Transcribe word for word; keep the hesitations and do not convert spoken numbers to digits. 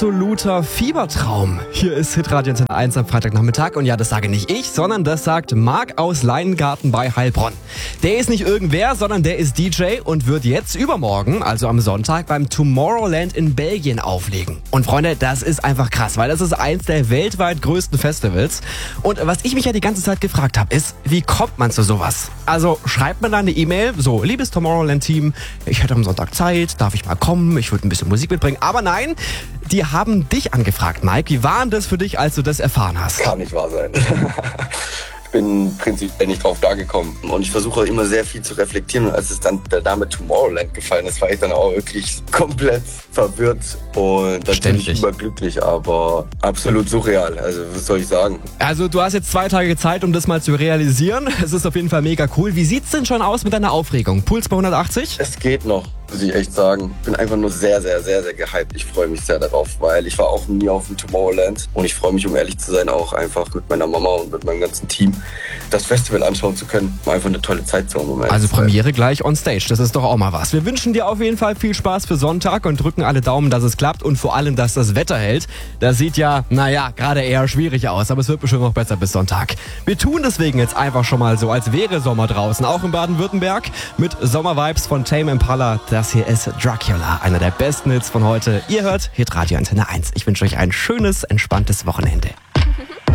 absoluter Fiebertraum. Hier ist Hitradio Antenne eins am Freitagnachmittag. Und ja, das sage nicht ich, sondern das sagt Marc aus Leinengarten bei Heilbronn. Der ist nicht irgendwer, sondern der ist D J und wird jetzt übermorgen, also am Sonntag, beim Tomorrowland in Belgien auflegen. Und Freunde, das ist einfach krass, weil das ist eins der weltweit größten Festivals. Und was ich mich ja die ganze Zeit gefragt habe, ist, wie kommt man zu sowas? Also schreibt man da eine E-Mail, so, liebes Tomorrowland-Team, ich hätte am Sonntag Zeit, darf ich mal kommen, ich würde ein bisschen Musik mitbringen. Aber nein, die haben dich angefragt, Mike. Wie war denn das für dich, als du das erfahren hast? Kann nicht wahr sein. Ich bin prinzipiell nicht drauf da gekommen. Und ich versuche immer sehr viel zu reflektieren. Und als es dann der Name Tomorrowland gefallen ist, war ich dann auch wirklich komplett verwirrt und natürlich überglücklich, aber absolut surreal. Also was soll ich sagen? Also du hast jetzt zwei Tage Zeit, um das mal zu realisieren. Es ist auf jeden Fall mega cool. Wie sieht's denn schon aus mit deiner Aufregung? Puls bei hundertachtzig? Es geht noch, muss ich echt sagen. Ich bin einfach nur sehr, sehr, sehr, sehr gehypt. Ich freue mich sehr darauf, weil ich war auch nie auf dem Tomorrowland. Und ich freue mich, um ehrlich zu sein, auch einfach mit meiner Mama und mit meinem ganzen Team das Festival anschauen zu können. Einfach eine tolle Zeit zu haben. Also Premiere gleich on stage, das ist doch auch mal was. Wir wünschen dir auf jeden Fall viel Spaß für Sonntag und drücken alle Daumen, dass es klappt und vor allem, dass das Wetter hält. Das sieht ja, naja, gerade eher schwierig aus, aber es wird bestimmt noch besser bis Sonntag. Wir tun deswegen jetzt einfach schon mal so, als wäre Sommer draußen, auch in Baden-Württemberg, mit Sommervibes von Tame Impala. Das hier ist Dracula, einer der besten Hits von heute. Ihr hört Hitradio Antenne eins. Ich wünsche euch ein schönes, entspanntes Wochenende.